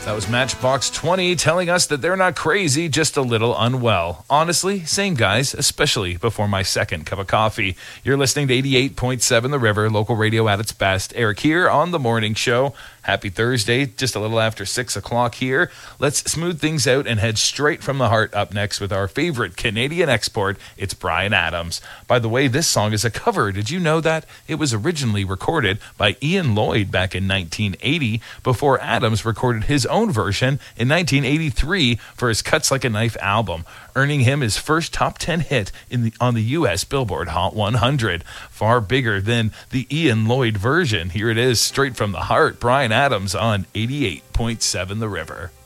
That was Matchbox 20 telling us that they're not crazy, just a little unwell. Honestly, same guys, especially before my second cup of coffee. You're listening to 88.7 The River, local radio at its best. Eric here on The Morning Show. Happy Thursday, just a little after 6 o'clock here. Let's smooth things out and head straight from the heart up next with our favorite Canadian export. It's Bryan Adams. By the way, this song is a cover. Did you know that? It was originally recorded by Ian Lloyd back in 1980 before Adams recorded his own version in 1983 for his Cuts Like a Knife album, earning him his first top 10 hit on the U.S. Billboard Hot 100. Far bigger than the Ian Lloyd version. Here it is, straight from the heart, Bryan Adams on 88.7 The River.